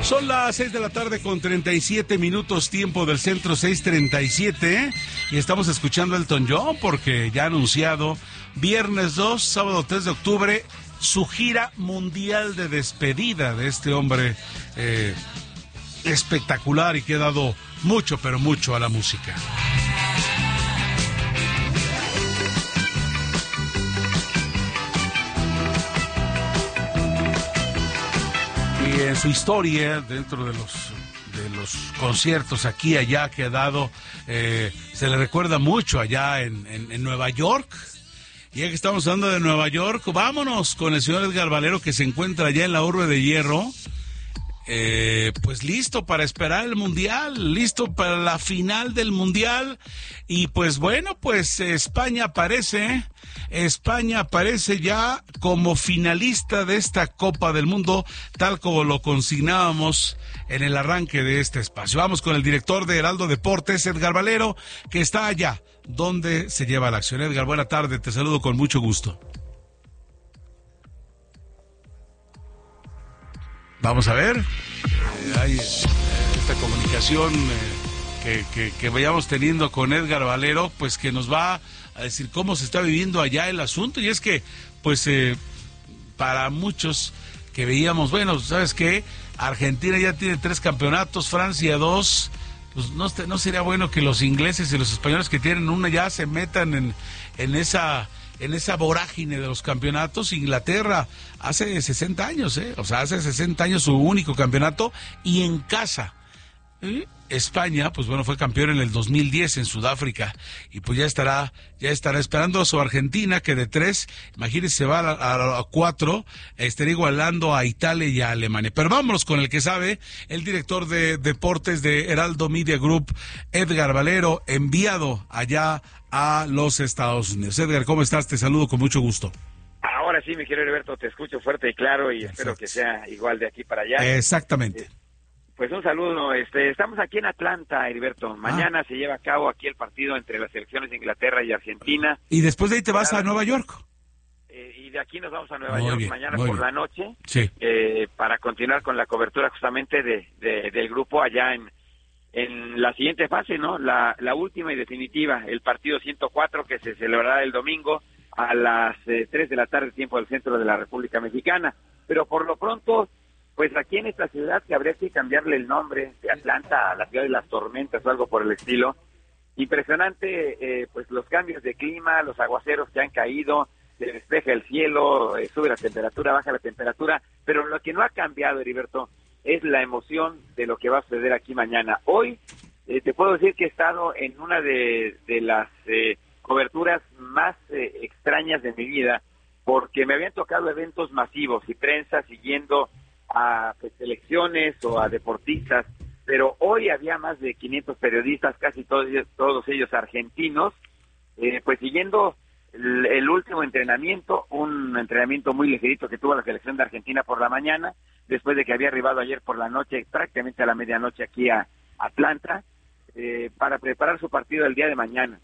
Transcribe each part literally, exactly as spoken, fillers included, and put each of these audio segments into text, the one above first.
Son las seis de la tarde con treinta y siete minutos, tiempo del centro, seis treinta y siete, y estamos escuchando a Elton John porque ya ha anunciado viernes dos, sábado tres de octubre, su gira mundial de despedida de este hombre eh, espectacular y que ha dado mucho, pero mucho a la música. Y en su historia, dentro de los de los conciertos aquí y allá que ha dado, eh, se le recuerda mucho allá en, en, en Nueva York. Y ya que estamos hablando de Nueva York, vámonos con el señor Edgar Valero, que se encuentra allá en la Urbe de Hierro, eh, pues listo para esperar el Mundial, listo para la final del Mundial. Y pues bueno, pues España aparece, España aparece ya como finalista de esta Copa del Mundo, tal como lo consignábamos en el arranque de este espacio. Vamos con el director de Heraldo Deportes, Edgar Valero, que está allá donde se lleva la acción. Edgar, buena tarde, te saludo con mucho gusto. Vamos a ver, eh, hay eh, esta comunicación eh, que, que, que vayamos teniendo con Edgar Valero, pues que nos va a decir cómo se está viviendo allá el asunto. Y es que, pues, eh, para muchos que veíamos, bueno, ¿sabes qué? Argentina ya tiene tres campeonatos, Francia dos, pues no, no sería bueno que los ingleses y los españoles que tienen una ya se metan en, en esa... en esa vorágine de los campeonatos. Inglaterra hace sesenta años, ¿eh? O sea, hace sesenta años su único campeonato, y en casa. ¿Eh? España, pues bueno, fue campeón en el dos mil diez en Sudáfrica, y pues ya estará, ya estará esperando a su Argentina, que de tres, imagínense, se va a, a, a cuatro, estaría igualando a Italia y a Alemania. Pero vámonos con el que sabe, el director de deportes de Heraldo Media Group, Edgar Valero, enviado allá a los Estados Unidos. Edgar, ¿cómo estás? Te saludo con mucho gusto. Ahora sí, mi querido Heriberto, te escucho fuerte y claro, y Perfecto. Espero que sea igual de aquí para allá. Exactamente. Eh, pues un saludo. Este, estamos aquí en Atlanta, Heriberto. Mañana ah. se lleva a cabo aquí el partido entre las selecciones de Inglaterra y Argentina. Y después de ahí te vas a Nueva York. Eh, y de aquí nos vamos a Nueva muy York bien, mañana por bien. la noche, sí. eh, para continuar con la cobertura justamente de, de del grupo allá en en la siguiente fase, ¿no? La, la última y definitiva, el partido ciento cuatro, que se celebrará el domingo a las eh, tres de la tarde, tiempo del centro de la República Mexicana. Pero por lo pronto, pues aquí en esta ciudad, que habría que cambiarle el nombre de Atlanta a la ciudad de las tormentas o algo por el estilo. Impresionante, eh, pues los cambios de clima, los aguaceros que han caído, se despeja el cielo, eh, sube la temperatura, baja la temperatura, pero lo que no ha cambiado, Heriberto, es la emoción de lo que va a suceder aquí mañana. Hoy eh, te puedo decir que he estado en una de, de las eh, coberturas más eh, extrañas de mi vida, porque me habían tocado eventos masivos y prensa siguiendo a pues, selecciones o a deportistas, pero hoy había más de quinientos periodistas, casi todos ellos, todos ellos argentinos, eh, pues siguiendo el, el último entrenamiento, un entrenamiento muy ligerito que tuvo la selección de Argentina por la mañana, después de que había arribado ayer por la noche, prácticamente a la medianoche aquí a Atlanta, eh, para preparar su partido el día de mañana.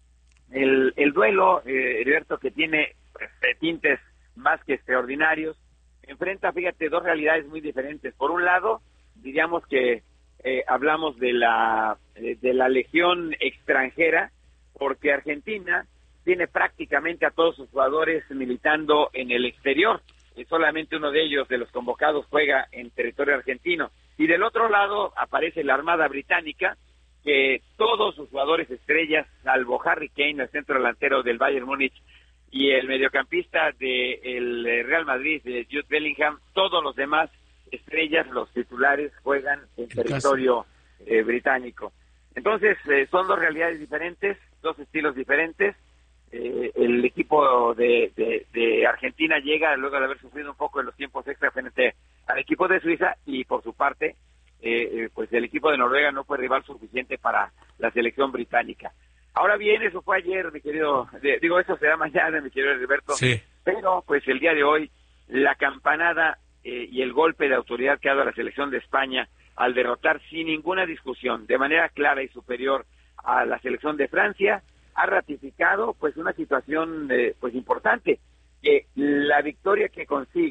El, el duelo, eh, Heriberto, que tiene pues, tintes más que extraordinarios, enfrenta, fíjate, dos realidades muy diferentes. Por un lado, diríamos que eh, hablamos de la, eh, de la legión extranjera, porque Argentina tiene prácticamente a todos sus jugadores militando en el exterior. Y solamente uno de ellos, de los convocados, juega en territorio argentino. Y del otro lado aparece la Armada Británica, que todos sus jugadores estrellas, salvo Harry Kane, el centro delantero del Bayern Múnich, y el mediocampista del Real Madrid, de Jude Bellingham, todos los demás estrellas, los titulares, juegan en territorio eh, británico. Entonces, eh, son dos realidades diferentes, dos estilos diferentes. Eh, el equipo de, de, de Argentina llega luego de haber sufrido un poco en los tiempos extra frente al equipo de Suiza, y por su parte eh, pues el equipo de Noruega no fue rival suficiente para la selección británica. Ahora bien, eso fue ayer, mi querido, de, digo, eso será mañana, mi querido Heriberto, sí. Pero pues el día de hoy, la campanada eh, y el golpe de autoridad que ha dado la selección de España al derrotar sin ninguna discusión, de manera clara y superior a la selección de Francia, ha ratificado pues una situación eh, pues importante, que la victoria que consigue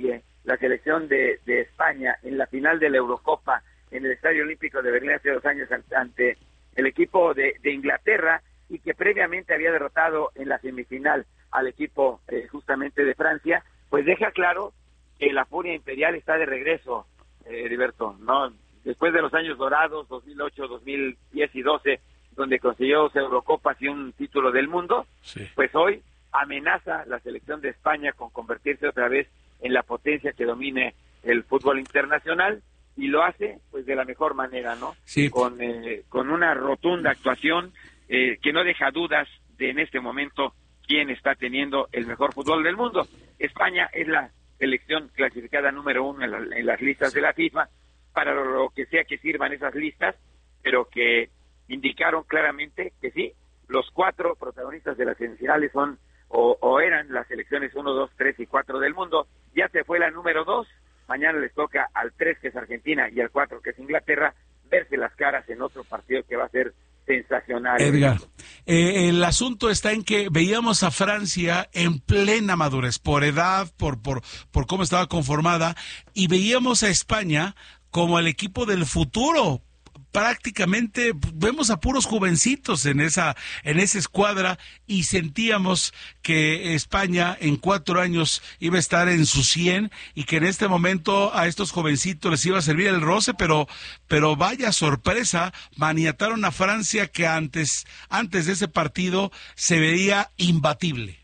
la selección de, de España en la final de la Eurocopa en el Estadio Olímpico de Berlín hace dos años ante el equipo de, de Inglaterra, y que previamente había derrotado en la semifinal al equipo eh, justamente de Francia, pues deja claro que la furia imperial está de regreso, eh, Heriberto, ¿no? Después de los años dorados, dos mil ocho, dos mil diez y doce, donde consiguió dos Eurocopas y un título del mundo, sí. Pues hoy amenaza la selección de España con convertirse otra vez en la potencia que domine el fútbol internacional, y lo hace pues de la mejor manera, ¿no? Sí. Con, eh, con una rotunda actuación eh, que no deja dudas de en este momento quién está teniendo el mejor fútbol del mundo. España es la selección clasificada número uno en, la, en las listas de la FIFA, para lo que sea que sirvan esas listas, pero que indicaron claramente que sí, los cuatro protagonistas de las semifinales son o, o eran las selecciones uno, dos, tres y cuatro del mundo. Ya se fue la número dos, mañana les toca al tres, que es Argentina, y al cuatro, que es Inglaterra, verse las caras en otro partido que va a ser sensacional. Edgar, eh, el asunto está en que veíamos a Francia en plena madurez, por edad, por, por, por cómo estaba conformada, y veíamos a España como el equipo del futuro. Prácticamente vemos a puros jovencitos en esa en esa escuadra, y sentíamos que España en cuatro años iba a estar en su cien, y que en este momento a estos jovencitos les iba a servir el roce, pero pero vaya sorpresa, maniataron a Francia, que antes antes de ese partido se veía imbatible.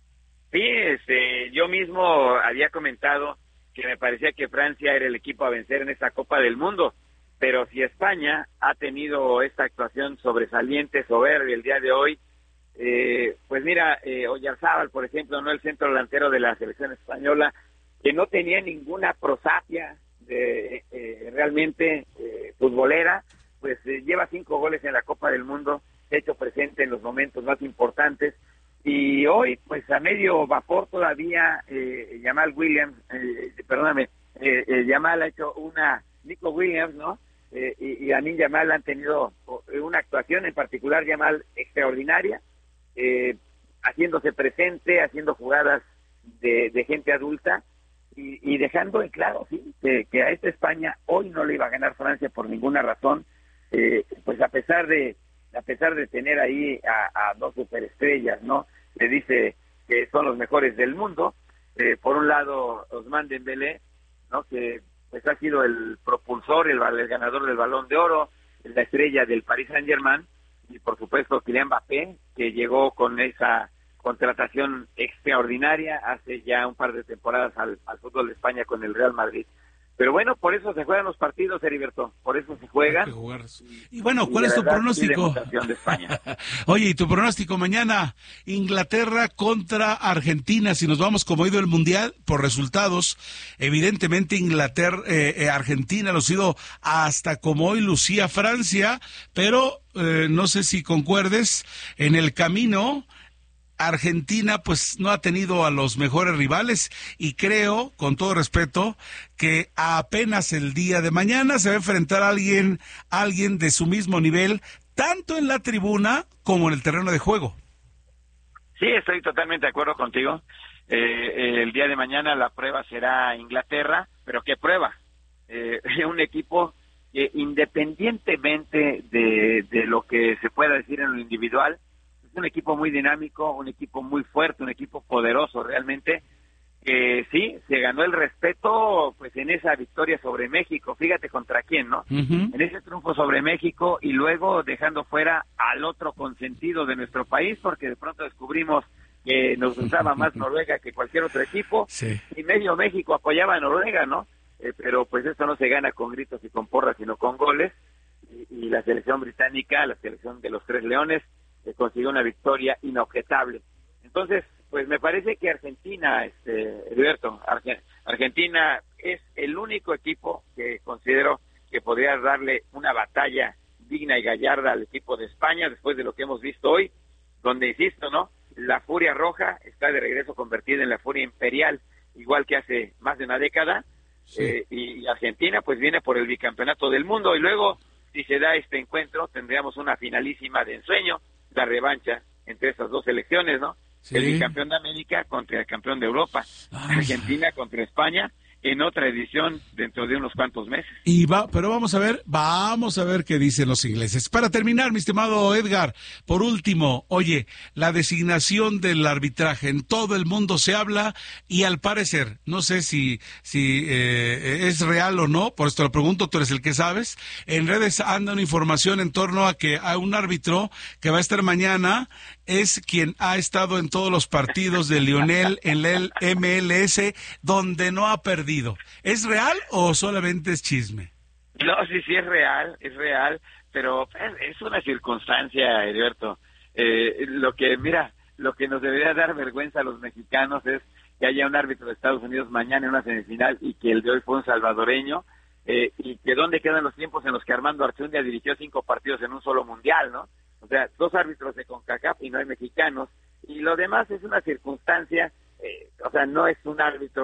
Sí, este, yo mismo había comentado que me parecía que Francia era el equipo a vencer en esta Copa del Mundo. Pero si España ha tenido esta actuación sobresaliente, soberbia el día de hoy, eh, pues mira, eh, Oyarzábal, por ejemplo, no el centro delantero de la selección española, que no tenía ninguna prosapia de, eh, realmente eh, futbolera, pues eh, lleva cinco goles en la Copa del Mundo, hecho presente en los momentos más importantes, y hoy, pues a medio vapor todavía, eh, Jamal Williams, eh, perdóname, eh, eh, Jamal ha hecho una, Nico Williams, ¿no? Eh, y, y Lamine Yamal han tenido una actuación, en particular Yamal, extraordinaria, eh, haciéndose presente, haciendo jugadas de, de gente adulta, y, y dejando en claro, sí, que, que a esta España hoy no le iba a ganar Francia por ninguna razón, eh, pues a pesar de a pesar de tener ahí a, a dos superestrellas, ¿no? Le dice que son los mejores del mundo, eh, por un lado Ousmane Dembélé, ¿no? Que pues ha sido el propulsor, el, el ganador del Balón de Oro, la estrella del Paris Saint-Germain, y por supuesto Kylian Mbappé, que llegó con esa contratación extraordinaria hace ya un par de temporadas al, al fútbol de España con el Real Madrid. Pero bueno, por eso se juegan los partidos, Heriberto, por eso se juegan. Y bueno, ¿cuál y es tu verdad, pronóstico? De España. Oye, ¿y tu pronóstico mañana? Inglaterra contra Argentina, si nos vamos como ha ido el Mundial, por resultados, evidentemente Inglaterra, eh, eh, Argentina lo ha sido hasta como hoy lucía Francia, pero eh, no sé si concuerdes, en el camino Argentina pues no ha tenido a los mejores rivales, y creo, con todo respeto, que apenas el día de mañana se va a enfrentar a alguien, a alguien de su mismo nivel, tanto en la tribuna como en el terreno de juego. Sí, estoy totalmente de acuerdo contigo. Eh, el día de mañana la prueba será Inglaterra, pero ¿qué prueba? Eh, un equipo que independientemente de, de lo que se pueda decir en lo individual, un equipo muy dinámico, un equipo muy fuerte, un equipo poderoso realmente, que sí, se ganó el respeto pues en esa victoria sobre México, fíjate contra quién, ¿no? Uh-huh. En ese triunfo sobre México, y luego dejando fuera al otro consentido de nuestro país, porque de pronto descubrimos que nos gustaba más Noruega que cualquier otro equipo, sí. Y medio México apoyaba a Noruega, ¿no? Eh, pero pues esto no se gana con gritos y con porras, sino con goles, y, y la selección británica, la selección de los Tres Leones, consiguió una victoria inobjetable. Entonces, pues me parece que Argentina, este, Heriberto, Arge- Argentina es el único equipo que considero que podría darle una batalla digna y gallarda al equipo de España después de lo que hemos visto hoy, donde, insisto, ¿no? La Furia Roja está de regreso convertida en la Furia Imperial, igual que hace más de una década, sí. eh, y Argentina pues viene por el bicampeonato del mundo, y luego, si se da este encuentro, tendríamos una finalísima de ensueño, la revancha entre esas dos selecciones, ¿no? Sí. El bicampeón de América contra el campeón de Europa, Ay. Argentina contra España, en otra edición dentro de unos cuantos meses. Y va, pero vamos a ver, vamos a ver qué dicen los ingleses. Para terminar, mi estimado Edgar, por último, oye, la designación del arbitraje, en todo el mundo se habla y al parecer, no sé si, si eh, es real o no, por esto lo pregunto, tú eres el que sabes, en redes anda una información en torno a que hay un árbitro que va a estar mañana, es quien ha estado en todos los partidos de Lionel en el M L S, donde no ha perdido. ¿Es real o solamente es chisme? No, sí, sí es real, es real, pero es una circunstancia, Heriberto. Eh, lo que, mira, lo que nos debería dar vergüenza a los mexicanos es que haya un árbitro de Estados Unidos mañana en una semifinal y que el de hoy fue un salvadoreño, eh, y que dónde quedan los tiempos en los que Armando Archundia dirigió cinco partidos en un solo mundial, ¿no? O sea, dos árbitros de CONCACAF y no hay mexicanos, y lo demás es una circunstancia, eh, o sea, no es un árbitro